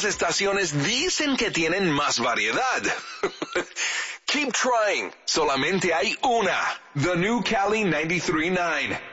otras estaciones dicen que tienen más variedad. Keep trying. Solamente hay una. The New Cali 93.9.